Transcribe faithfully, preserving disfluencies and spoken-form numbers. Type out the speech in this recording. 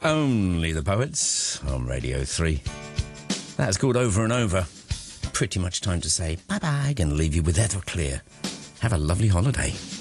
Only the Poets on Radio three. That's called Over and Over. Pretty much time to say bye-bye and leave you with Everclear. Have a lovely holiday.